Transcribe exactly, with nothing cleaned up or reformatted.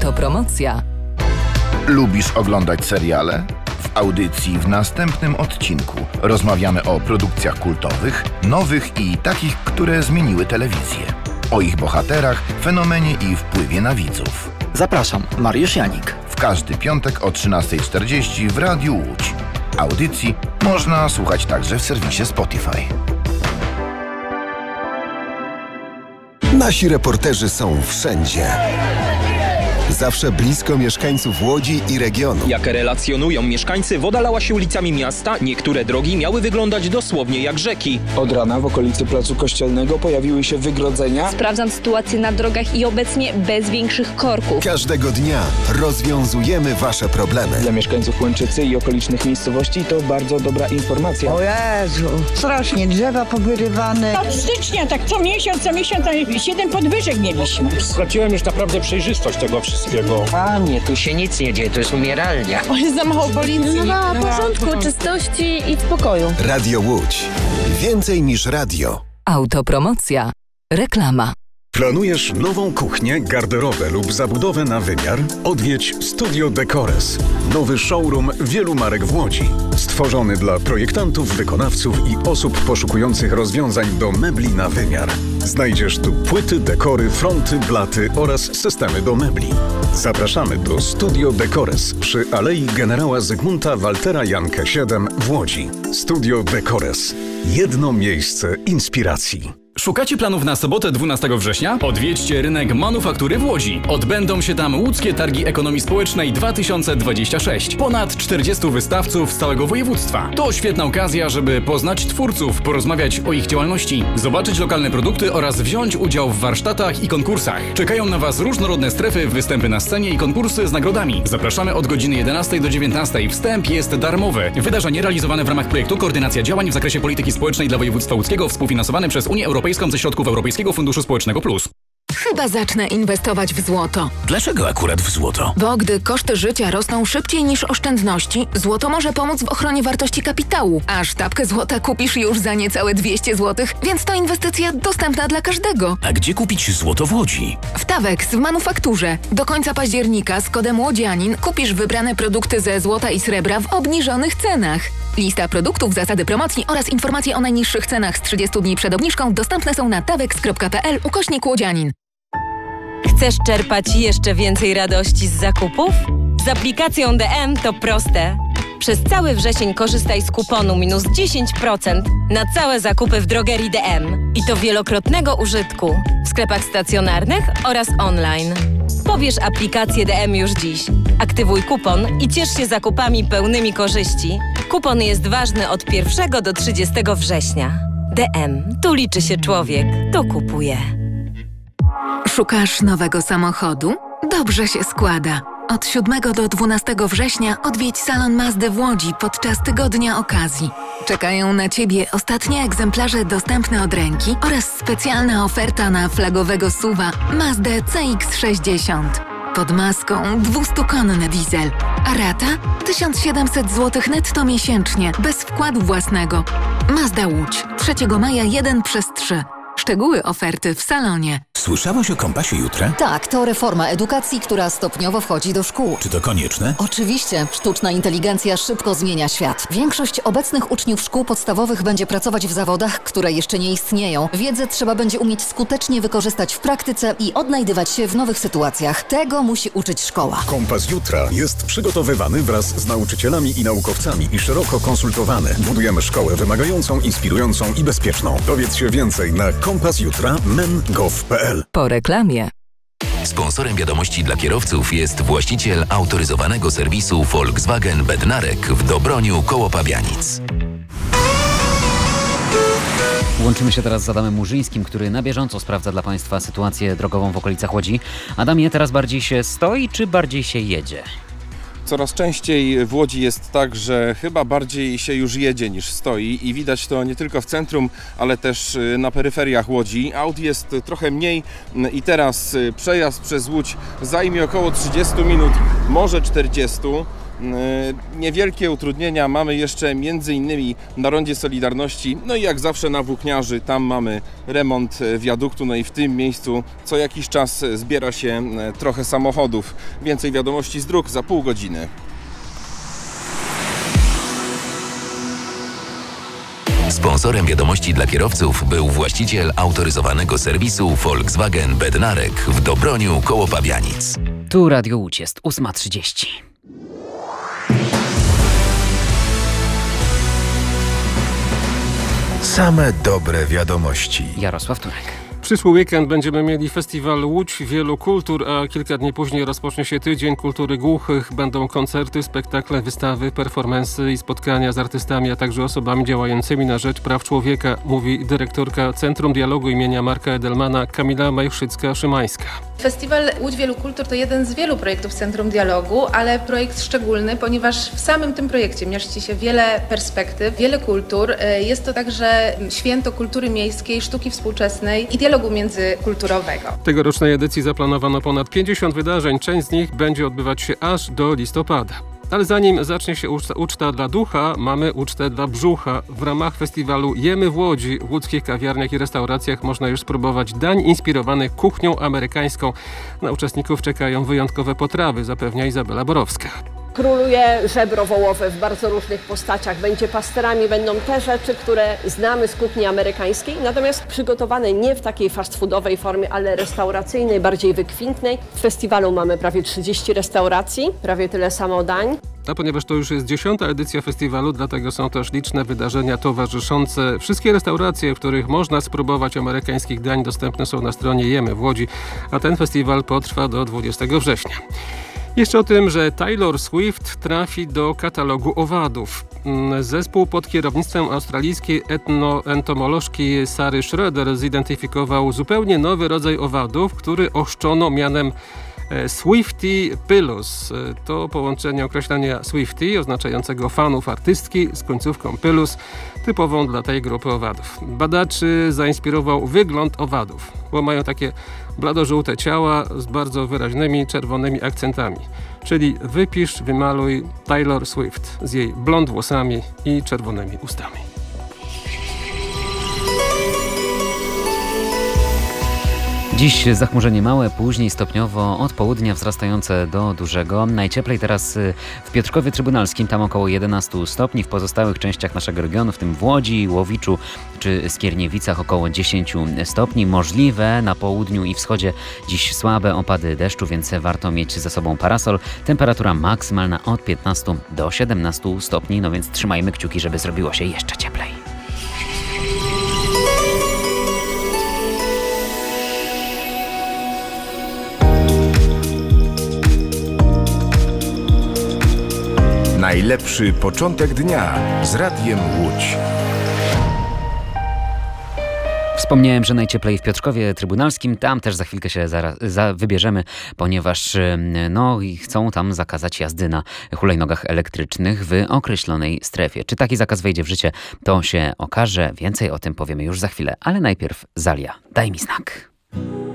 Autopromocja. Lubisz oglądać seriale? W audycji w następnym odcinku rozmawiamy o produkcjach kultowych, nowych i takich, które zmieniły telewizję. O ich bohaterach, fenomenie i wpływie na widzów. Zapraszam, Mariusz Janik. W każdy piątek o trzynasta czterdzieści w Radiu Łódź. Audycji można słuchać także w serwisie Spotify. Nasi reporterzy są wszędzie. Zawsze blisko mieszkańców Łodzi i regionu. Jak relacjonują mieszkańcy, woda lała się ulicami miasta, niektóre drogi miały wyglądać dosłownie jak rzeki. Od rana w okolicy Placu Kościelnego pojawiły się wygrodzenia. Sprawdzam sytuację na drogach i obecnie bez większych korków. Każdego dnia rozwiązujemy wasze problemy. Dla mieszkańców Łęczycy i okolicznych miejscowości to bardzo dobra informacja. O Jezu, strasznie drzewa powyrywane. Od stycznia tak co miesiąc, co miesiąc siedem podwyżek mieliśmy. Straciłem już naprawdę przejrzystość tego wszystkiego. Panie, tu się nic nie dzieje, to jest umieralnia. O, jest za mało policji. No ma porządku, czystości i spokoju. Radio Łódź. Więcej niż radio. Autopromocja. Reklama. Planujesz nową kuchnię, garderobę lub zabudowę na wymiar? Odwiedź Studio Decores. Nowy showroom wielu marek w Łodzi. Stworzony dla projektantów, wykonawców i osób poszukujących rozwiązań do mebli na wymiar. Znajdziesz tu płyty, dekory, fronty, blaty oraz systemy do mebli. Zapraszamy do Studio Decores przy Alei Generała Zygmunta Waltera Jankę siedem w Łodzi. Studio Decores. Jedno miejsce inspiracji. Szukacie planów na sobotę dwunastego września? Odwiedźcie rynek manufaktury w Łodzi. Odbędą się tam łódzkie targi ekonomii społecznej dwa tysiące dwadzieścia sześć. Ponad czterdziestu wystawców z całego województwa. To świetna okazja, żeby poznać twórców, porozmawiać o ich działalności, zobaczyć lokalne produkty oraz wziąć udział w warsztatach i konkursach. Czekają na Was różnorodne strefy, występy na scenie i konkursy z nagrodami. Zapraszamy od godziny jedenastej do dziewiętnastej. Wstęp jest darmowy. Wydarzenie realizowane w ramach projektu Koordynacja działań w zakresie polityki społecznej dla województwa łódzkiego, współfinansowane przez Unię Europejską ze środków Europejskiego Funduszu Społecznego Plus. Chyba zacznę inwestować w złoto. Dlaczego akurat w złoto? Bo gdy koszty życia rosną szybciej niż oszczędności, złoto może pomóc w ochronie wartości kapitału. A sztabkę złota kupisz już za niecałe dwieście złotych, więc to inwestycja dostępna dla każdego. A gdzie kupić złoto w Łodzi? W Tawex w manufakturze. Do końca października z kodem Łodzianin kupisz wybrane produkty ze złota i srebra w obniżonych cenach. Lista produktów, zasady promocji oraz informacje o najniższych cenach z trzydziestu dni przed obniżką dostępne są na tawex kropka p l ukośnik łodzianin. Chcesz czerpać jeszcze więcej radości z zakupów? Z aplikacją D M to proste. Przez cały wrzesień korzystaj z kuponu minus dziesięć procent na całe zakupy w drogerii D M. I to wielokrotnego użytku w sklepach stacjonarnych oraz online. Pobierz aplikację D M już dziś. Aktywuj kupon i ciesz się zakupami pełnymi korzyści. Kupon jest ważny od pierwszego do trzydziestego września. D M. Tu liczy się człowiek. Tu kupuje. Szukasz nowego samochodu? Dobrze się składa. Od siódmego do dwunastego września odwiedź salon Mazdy w Łodzi podczas tygodnia okazji. Czekają na Ciebie ostatnie egzemplarze dostępne od ręki oraz specjalna oferta na flagowego suwa Mazdę C X sześćdziesiąt. Pod maską dwustukonny diesel, a rata tysiąc siedemset złotych netto miesięcznie, bez wkładu własnego. Mazda Łódź, trzeciego maja jeden przez trzy. Szczegóły oferty w salonie. Słyszałaś o Kompasie Jutra? Tak, to reforma edukacji, która stopniowo wchodzi do szkół. Czy to konieczne? Oczywiście. Sztuczna inteligencja szybko zmienia świat. Większość obecnych uczniów szkół podstawowych będzie pracować w zawodach, które jeszcze nie istnieją. Wiedzę trzeba będzie umieć skutecznie wykorzystać w praktyce i odnajdywać się w nowych sytuacjach. Tego musi uczyć szkoła. Kompas Jutra jest przygotowywany wraz z nauczycielami i naukowcami i szeroko konsultowany. Budujemy szkołę wymagającą, inspirującą i bezpieczną. Dowiedz się więcej na kompas jutra kropka men kropka gov kropka p l. Po reklamie. Sponsorem wiadomości dla kierowców jest właściciel autoryzowanego serwisu Volkswagen Bednarek w Dobroniu koło Pabianic. Łączymy się teraz z Adamem Murzyńskim, który na bieżąco sprawdza dla Państwa sytuację drogową w okolicach Łodzi. Adamie, teraz bardziej się stoi, czy bardziej się jedzie? Coraz częściej w Łodzi jest tak, że chyba bardziej się już jedzie niż stoi i widać to nie tylko w centrum, ale też na peryferiach Łodzi. Aut jest trochę mniej i teraz przejazd przez Łódź zajmie około trzydzieści minut, może czterdzieści. Niewielkie utrudnienia mamy jeszcze między innymi na rondzie Solidarności, no i jak zawsze na Włókniarzy, tam mamy remont wiaduktu, no i w tym miejscu co jakiś czas zbiera się trochę samochodów. Więcej wiadomości z dróg za pół godziny. Sponsorem wiadomości dla kierowców był właściciel autoryzowanego serwisu Volkswagen Bednarek w Dobroniu koło Pabianic. Tu Radio Łódź, jest ósma trzydzieści. Same dobre wiadomości. Jarosław Turek. Przyszły weekend będziemy mieli festiwal Łódź Wielu Kultur, a kilka dni później rozpocznie się Tydzień Kultury Głuchych. Będą koncerty, spektakle, wystawy, performansy i spotkania z artystami, a także osobami działającymi na rzecz praw człowieka, mówi dyrektorka Centrum Dialogu imienia Marka Edelmana Kamila Majchrzycka-Szymańska. Festiwal Łódź Wielu Kultur to jeden z wielu projektów Centrum Dialogu, ale projekt szczególny, ponieważ w samym tym projekcie mieści się wiele perspektyw, wiele kultur. Jest to także święto kultury miejskiej, sztuki współczesnej i dialogu międzykulturowego. W tegorocznej edycji zaplanowano ponad pięćdziesiąt wydarzeń. Część z nich będzie odbywać się aż do listopada. Ale zanim zacznie się uczta, uczta dla ducha, mamy ucztę dla brzucha. W ramach festiwalu Jemy w Łodzi w łódzkich kawiarniach i restauracjach można już spróbować dań inspirowanych kuchnią amerykańską. Na uczestników czekają wyjątkowe potrawy, zapewnia Izabela Borowska. Króluje żebro wołowe w bardzo różnych postaciach. Będzie pasterami, będą te rzeczy, które znamy z kuchni amerykańskiej, natomiast przygotowane nie w takiej fast foodowej formie, ale restauracyjnej, bardziej wykwintnej. W festiwalu mamy prawie trzydzieści restauracji, prawie tyle samo dań. A ponieważ to już jest dziesiąta edycja festiwalu, dlatego są też liczne wydarzenia towarzyszące. Wszystkie restauracje, w których można spróbować amerykańskich dań, dostępne są na stronie Jemy w Łodzi, a ten festiwal potrwa do dwudziestego września. Jeszcze o tym, że Taylor Swift trafi do katalogu owadów. Zespół pod kierownictwem australijskiej etnoentomolożki Sary Schroeder zidentyfikował zupełnie nowy rodzaj owadów, który ochrzczono mianem Swiftie Pilus. To połączenie określenia Swiftie, oznaczającego fanów artystki, z końcówką Pilus, typową dla tej grupy owadów. Badaczy zainspirował wygląd owadów, bo mają takie bladożółte ciała z bardzo wyraźnymi czerwonymi akcentami. Czyli wypisz, wymaluj Taylor Swift z jej blond włosami i czerwonymi ustami. Dziś zachmurzenie małe, później stopniowo od południa wzrastające do dużego. Najcieplej teraz w Piotrkowie Trybunalskim, tam około jedenaście stopni. W pozostałych częściach naszego regionu, w tym w Łodzi, Łowiczu czy Skierniewicach około dziesięć stopni. Możliwe na południu i wschodzie dziś słabe opady deszczu, więc warto mieć ze sobą parasol. Temperatura maksymalna od piętnastu do siedemnastu stopni, no więc trzymajmy kciuki, żeby zrobiło się jeszcze cieplej. Najlepszy początek dnia z Radiem Łódź. Wspomniałem, że najcieplej w Piotrkowie Trybunalskim. Tam też za chwilkę się zaraz, za, wybierzemy, ponieważ no, chcą tam zakazać jazdy na hulajnogach elektrycznych w określonej strefie. Czy taki zakaz wejdzie w życie, to się okaże. Więcej o tym powiemy już za chwilę. Ale najpierw Zalia, daj mi znak.